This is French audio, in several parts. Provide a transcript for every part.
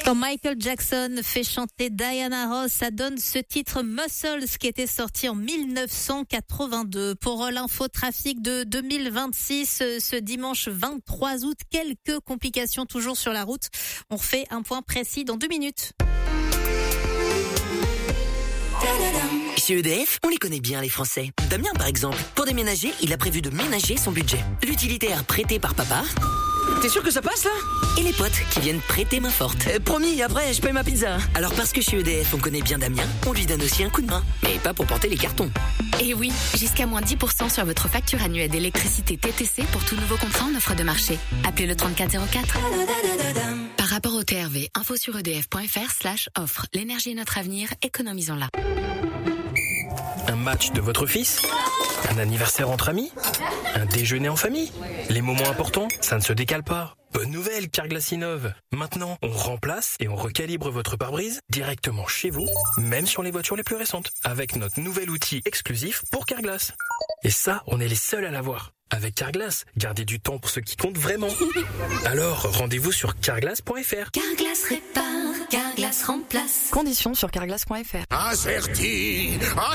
Quand Michael Jackson fait chanter Diana Ross, ça donne ce titre Muscles qui était sorti en 1982. Pour l'infotrafic de 2026, ce dimanche 23 août, quelques complications toujours sur la route. On refait un point précis dans 2 minutes. Chez EDF, on les connaît bien les Français. Damien par exemple, pour déménager, il a prévu de ménager son budget. L'utilitaire prêté par papa. T'es sûr que ça passe là? Et les potes qui viennent prêter main forte. Promis, après je paye ma pizza. Alors parce que chez EDF on connaît bien Damien, on lui donne aussi un coup de main. Mais pas pour porter les cartons. Et oui, jusqu'à moins 10% sur votre facture annuelle d'électricité TTC pour tout nouveau contrat en offre de marché. Appelez le 3404. Par rapport au TRV, info sur edf.fr/offre. L'énergie est notre avenir, économisons-la. Un match de votre fils? Un anniversaire entre amis? Un déjeuner en famille? Les moments importants, ça ne se décale pas. Bonne nouvelle, Carglass innove. Maintenant, on remplace et on recalibre votre pare-brise directement chez vous, même sur les voitures les plus récentes, avec notre nouvel outil exclusif pour Carglass. Et ça, on est les seuls à l'avoir. Avec Carglass, gardez du temps pour ce qui compte vraiment. Alors, rendez-vous sur carglass.fr. Carglass répare, Carglass remplace. Conditions sur carglass.fr. Averti!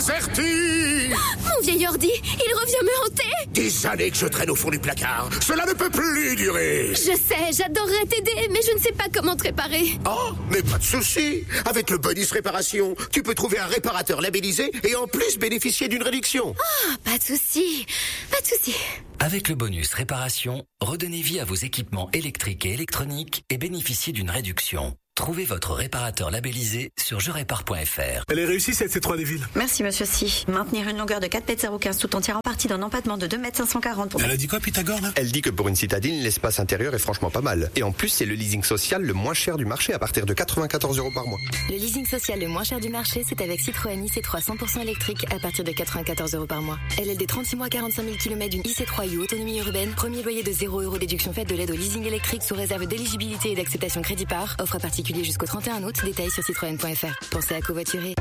Mon vieil ordi, il revient me hanter. Des années que je traîne au fond du placard. Cela ne peut plus durer. Je sais, j'adorerais t'aider, mais je ne sais pas comment te réparer. Oh, mais pas de souci. Avec le bonus réparation, tu peux trouver un réparateur labellisé et en plus bénéficier d'une réduction. Oh, pas de souci, pas de souci. Avec le bonus réparation, redonnez vie à vos équipements électriques et électroniques et bénéficiez d'une réduction. Trouvez votre réparateur labellisé sur jerépare.fr. Elle est réussie cette C3 des villes. Merci monsieur Si. Maintenir une longueur de 4,015 m tout en tirant parti d'un empattement de 2,540 m. Elle a dit quoi Pythagore là? Elle dit que pour une citadine, l'espace intérieur est franchement pas mal. Et en plus, c'est le leasing social le moins cher du marché à partir de 94 € par mois. Le leasing social le moins cher du marché, c'est avec Citroën IC3 100% électrique à partir de 94 € par mois. LLD 36 mois 45 000 km d'une IC3 U autonomie urbaine, premier loyer de 0 € déduction faite de l'aide au leasing électrique sous réserve d'éligibilité et d'acceptation crédit par, offre à particulier jusqu'au 31 août, détails sur citroën.fr. Pensez à covoiturer.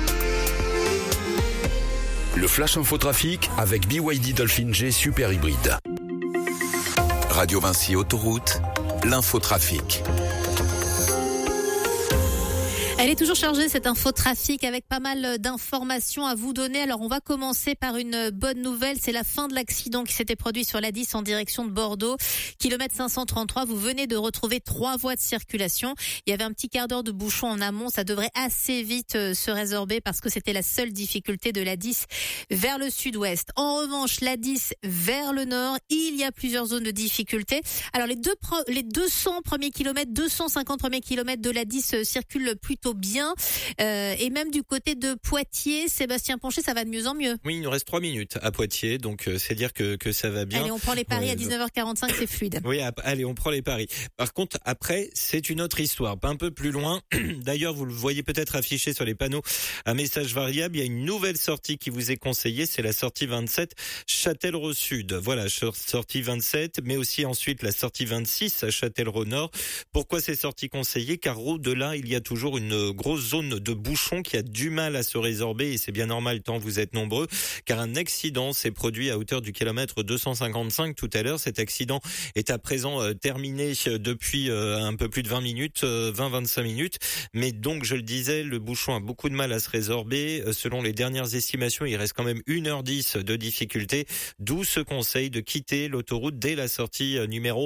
Le Flash Infotrafic avec BYD Dolphin G Super Hybride. Radio Vinci Autoroute, l'infotrafic. Elle est toujours chargée cette infotrafic avec pas mal d'informations à vous donner. Alors on va commencer par une bonne nouvelle, c'est la fin de l'accident qui s'était produit sur la 10 en direction de Bordeaux. Kilomètre 533, vous venez de retrouver 3 voies de circulation. Il y avait un petit quart d'heure de bouchon en amont, ça devrait assez vite se résorber parce que c'était la seule difficulté de la 10 vers le sud-ouest. En revanche, la 10 vers le nord, il y a plusieurs zones de difficulté. Alors les 200 premiers kilomètres, 250 premiers kilomètres de la 10 circulent plutôt bien. Et même du côté de Poitiers, Sébastien Poncher, ça va de mieux en mieux. Oui, il nous reste 3 minutes à Poitiers, donc c'est dire que ça va bien. Allez, on prend les paris à 19h45, c'est fluide. Oui, allez, on prend les paris. Par contre, après, c'est une autre histoire, un peu plus loin. D'ailleurs, vous le voyez peut-être affiché sur les panneaux à message variable. Il y a une nouvelle sortie qui vous est conseillée, c'est la sortie 27 Châtellerault Sud. Voilà, sortie 27, mais aussi ensuite la sortie 26 à Châtellerault Nord. Pourquoi ces sorties conseillées? Car au-delà, il y a toujours une grosse zone de bouchons qui a du mal à se résorber et c'est bien normal tant vous êtes nombreux car un accident s'est produit à hauteur du kilomètre 255 tout à l'heure. Cet accident est à présent terminé depuis un peu plus de 20 minutes, 20-25 minutes. Mais donc, je le disais, le bouchon a beaucoup de mal à se résorber. Selon les dernières estimations, il reste quand même 1h10 de difficulté, d'où ce conseil de quitter l'autoroute dès la sortie numéro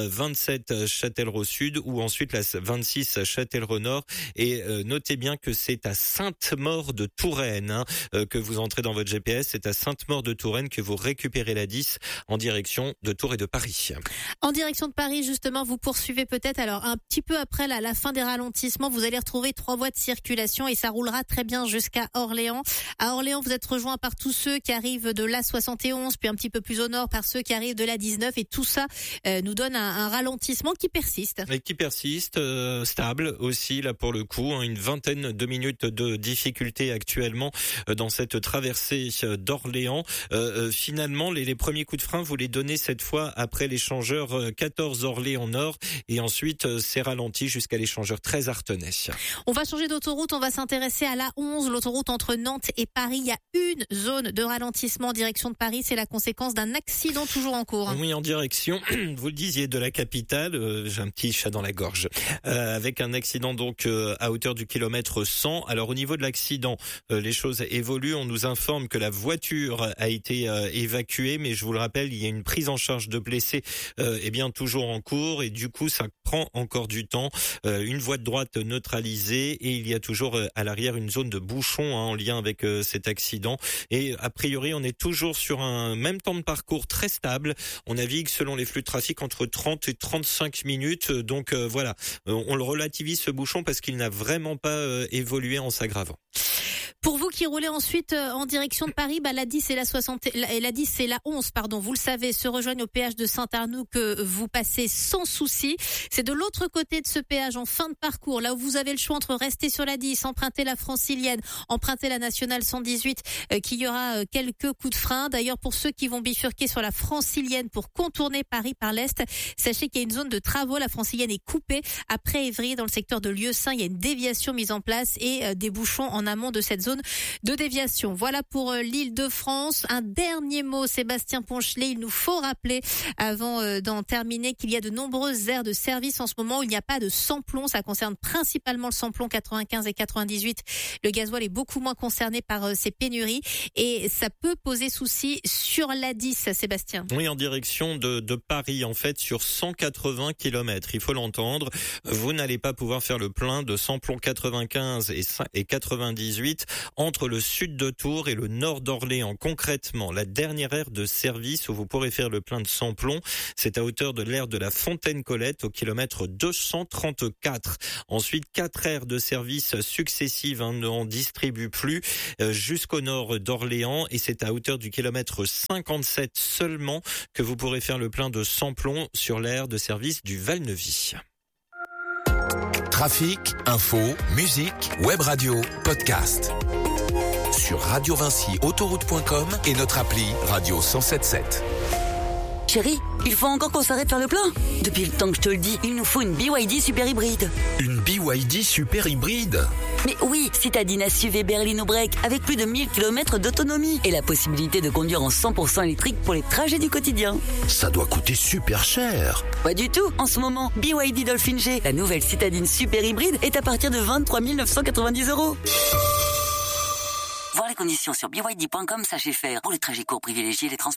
27 Châtellerault Sud ou ensuite la 26 Châtellerault Nord. Et notez bien que c'est à Sainte-Maure de Touraine que vous entrez dans votre GPS. C'est à Sainte-Maure de Touraine que vous récupérez la 10 en direction de Tours et de Paris. En direction de Paris, justement, vous poursuivez peut-être. Alors, un petit peu après la fin des ralentissements, vous allez retrouver 3 voies de circulation et ça roulera très bien jusqu'à Orléans. À Orléans, vous êtes rejoints par tous ceux qui arrivent de l'A71, puis un petit peu plus au nord par ceux qui arrivent de l'A19 et tout ça nous donne un ralentissement qui persiste. Et qui persiste, stable aussi là pour le coup. vous, une vingtaine de minutes de difficulté actuellement dans cette traversée d'Orléans. Finalement, les premiers coups de frein, vous les donnez cette fois après l'échangeur 14 Orléans Nord et ensuite c'est ralenti jusqu'à l'échangeur 13 Artenay. On va changer d'autoroute, on va s'intéresser à l'A11, l'autoroute entre Nantes et Paris. Il y a une zone de ralentissement en direction de Paris, c'est la conséquence d'un accident toujours en cours. Oui, en direction, vous le disiez, de la capitale, j'ai un petit chat dans la gorge, avec un accident donc à hauteur du kilomètre 100. Alors au niveau de l'accident, les choses évoluent, on nous informe que la voiture a été évacuée, mais je vous le rappelle, il y a une prise en charge de blessés toujours en cours et du coup ça prend encore du temps. Une voie de droite neutralisée et il y a toujours à l'arrière une zone de bouchon en lien avec cet accident et a priori on est toujours sur un même temps de parcours très stable. On navigue selon les flux de trafic entre 30 et 35 minutes, donc voilà, on le relativise ce bouchon parce qu'il n'a vraiment pas évolué en s'aggravant. Pour vous qui roulez ensuite en direction de Paris, la 10 et la 10 et la 11, vous le savez, se rejoignent au péage de Saint-Arnoux que vous passez sans souci. C'est de l'autre côté de ce péage, en fin de parcours, là où vous avez le choix entre rester sur la 10, emprunter la francilienne, emprunter la nationale 118, qu'il y aura quelques coups de frein. D'ailleurs, pour ceux qui vont bifurquer sur la francilienne pour contourner Paris par l'est, sachez qu'il y a une zone de travaux. La francilienne est coupée après Évry, dans le secteur de Lieusaint. Il y a une déviation mise en place et des bouchons en amont de cette zone de déviation. Voilà pour l'Île-de-France. Un dernier mot, Sébastien Ponchelet. Il nous faut rappeler, avant d'en terminer, qu'il y a de nombreuses aires de service en ce moment où il n'y a pas de samplon. Ça concerne principalement le samplon 95 et 98. Le gasoil est beaucoup moins concerné par ces pénuries et ça peut poser souci sur l'A10, Sébastien. Oui, en direction de Paris, en fait, sur 180 km. Il faut l'entendre. Vous n'allez pas pouvoir faire le plein de samplon 95 et 98 entre le sud de Tours et le nord d'Orléans. Concrètement, la dernière aire de service où vous pourrez faire le plein de samplon, c'est à hauteur de l'aire de la Fontaine-Colette au kilomètre 234. Ensuite, 4 aires de service successives n'en distribuent plus jusqu'au nord d'Orléans et c'est à hauteur du kilomètre 57 seulement que vous pourrez faire le plein de samplon sur l'aire de service du Val-Neuvy. Trafic, info, musique, web radio, podcast. Sur Radio Vinci, autoroute.com et notre appli Radio 107.7. Chérie, il faut encore qu'on s'arrête faire le plein. Depuis le temps que je te le dis, il nous faut une BYD super hybride. Une BYD super hybride? Mais oui, citadine à SUV berline au break avec plus de 1000 km d'autonomie et la possibilité de conduire en 100% électrique pour les trajets du quotidien. Ça doit coûter super cher. Pas du tout. En ce moment, BYD Dolphin G, la nouvelle citadine super hybride, est à partir de 23 990 €. Voir les conditions sur byd.com/fr. Pour les trajets courts, privilégiez les transports.